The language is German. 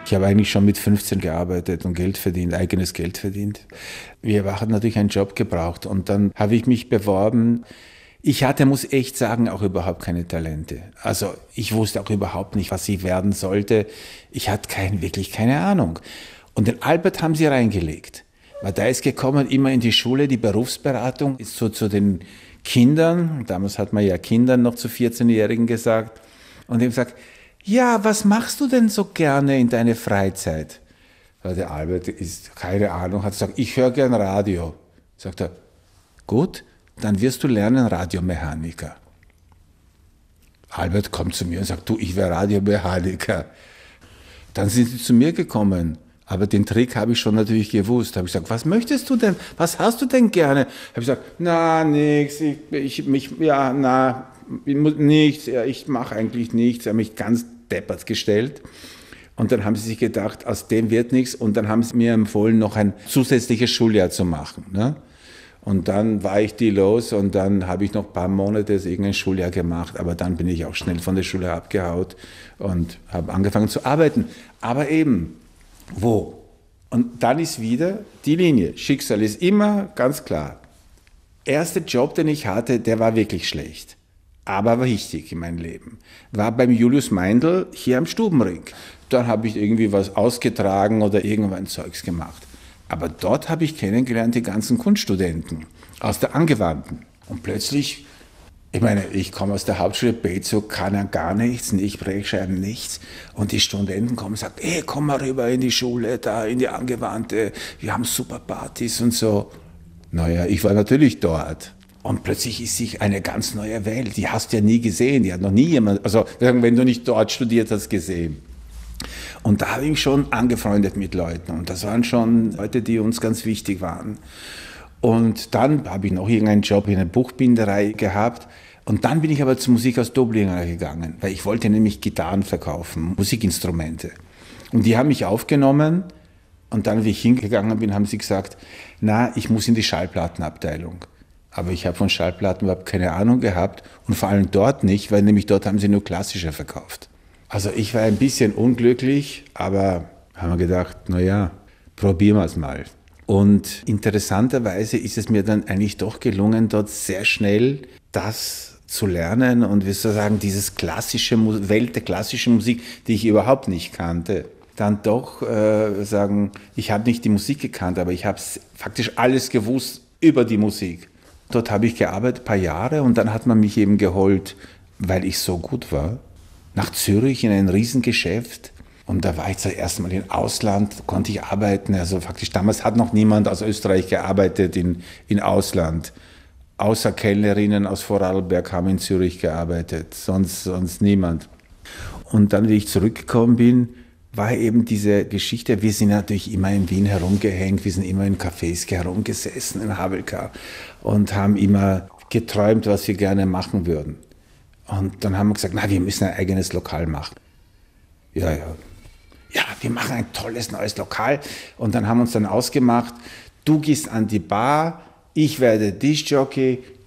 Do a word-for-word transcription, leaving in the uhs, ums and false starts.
Ich habe eigentlich schon mit fünfzehn gearbeitet und Geld verdient, eigenes Geld verdient. Wir hatten natürlich einen Job gebraucht und dann habe ich mich beworben. Ich hatte, muss echt sagen, auch überhaupt keine Talente. Also ich wusste auch überhaupt nicht, was ich werden sollte. Ich hatte kein, wirklich keine Ahnung. Und den Albert haben sie reingelegt. Weil da ist gekommen, immer in die Schule, die Berufsberatung, ist so zu den Kindern, damals hat man ja Kindern noch zu vierzehnjährigen gesagt, und die haben gesagt, ja, was machst du denn so gerne in deiner Freizeit? Weil der Albert ist, keine Ahnung, hat gesagt, ich höre gern Radio. Sagt er, gut, dann wirst du lernen Radiomechaniker. Albert kommt zu mir und sagt, du, ich wäre Radiomechaniker. Dann sind sie zu mir gekommen, aber den Trick habe ich schon natürlich gewusst. Habe ich gesagt, was möchtest du denn, was hast du denn gerne? Habe ich gesagt, na, nix, ich, ich mich, ja, na, nichts, ja, ich mache eigentlich nichts. Ich habe mich ganz deppert gestellt. Und dann haben sie sich gedacht, aus dem wird nichts. Und dann haben sie mir empfohlen, noch ein zusätzliches Schuljahr zu machen. Ne? Und dann war ich die los und dann habe ich noch ein paar Monate irgendein Schuljahr gemacht. Aber dann bin ich auch schnell von der Schule abgehaut und habe angefangen zu arbeiten. Aber eben, wo? Und dann ist wieder die Linie. Schicksal ist immer ganz klar. Erster Job, den ich hatte, der war wirklich schlecht. Aber wichtig in meinem Leben. War beim Julius Meindl hier am Stubenring. Dann habe ich irgendwie was ausgetragen oder irgendwann Zeugs gemacht. Aber dort habe ich kennengelernt die ganzen Kunststudenten aus der Angewandten. Und plötzlich, ich meine, ich komme aus der Hauptschule Bezug, kann ja gar nichts, nicht Prägschreiben, nichts. Und die Studenten kommen und sagen, hey, komm mal rüber in die Schule, da in die Angewandte, wir haben super Partys und so. Naja, ich war natürlich dort. Und plötzlich ist sich eine ganz neue Welt. Die hast du ja nie gesehen. Die hat noch nie jemand, also wenn du nicht dort studiert hast, gesehen. Und da habe ich mich schon angefreundet mit Leuten. Und das waren schon Leute, die uns ganz wichtig waren. Und dann habe ich noch irgendeinen Job in einer Buchbinderei gehabt. Und dann bin ich aber zur Musikhaus Doblinger gegangen, weil ich wollte nämlich Gitarren verkaufen, Musikinstrumente. Und die haben mich aufgenommen. Und dann, wie ich hingegangen bin, haben sie gesagt, na, ich muss in die Schallplattenabteilung. Aber ich habe von Schallplatten überhaupt keine Ahnung gehabt und vor allem dort nicht, weil nämlich dort haben sie nur klassische verkauft. Also ich war ein bisschen unglücklich, aber haben wir gedacht, naja, probieren wir es mal. Und interessanterweise ist es mir dann eigentlich doch gelungen, dort sehr schnell das zu lernen und wie soll ich sagen, dieses klassische Welt der klassischen Musik, die ich überhaupt nicht kannte, dann doch äh, sagen, ich habe nicht die Musik gekannt, aber ich habe faktisch alles gewusst über die Musik. Dort habe ich gearbeitet, ein paar Jahre, und dann hat man mich eben geholt, weil ich so gut war, nach Zürich in ein Riesengeschäft. Und da war ich zum ersten Mal im Ausland, konnte ich arbeiten. Also faktisch damals hat noch niemand aus Österreich gearbeitet in, in Ausland. Außer Kellnerinnen aus Vorarlberg haben in Zürich gearbeitet, sonst, sonst niemand. Und dann, wie ich zurückgekommen bin, war eben diese Geschichte, wir sind natürlich immer in Wien herumgehängt, wir sind immer in Cafés herumgesessen, in Havelka, und haben immer geträumt, was wir gerne machen würden. Und dann haben wir gesagt, na, wir müssen ein eigenes Lokal machen. Ja, ja. Ja, wir machen ein tolles neues Lokal. Und dann haben wir uns dann ausgemacht, du gehst an die Bar, ich werde Diskjockey,